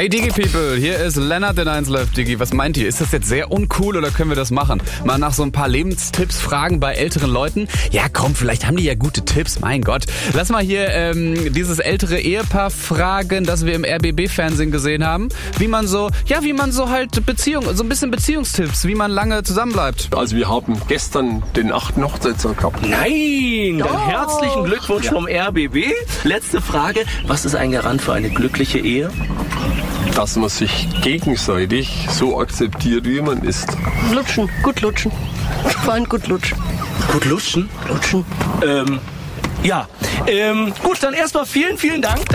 Hey Digi-People, hier ist Lennart in 1 Live. Digi, was meint ihr? Ist das jetzt sehr uncool oder können wir das machen? Mal nach so ein paar Lebenstipps fragen bei älteren Leuten? Ja komm, vielleicht haben die ja gute Tipps, mein Gott. Lass mal hier dieses ältere Ehepaar fragen, das wir im RBB-Fernsehen gesehen haben. Wie man so halt so ein bisschen Beziehungstipps, wie man lange zusammenbleibt. Also wir haben gestern den 8. Hochzeitstag gehabt. Nein, dann herzlichen Glückwunsch vom RBB. Letzte Frage, was ist ein Garant für eine glückliche Ehe? Dass man sich gegenseitig so akzeptiert, wie man ist. Lutschen, gut lutschen. Vor allem gut lutschen. Gut lutschen? Lutschen. Gut, dann erstmal vielen Dank.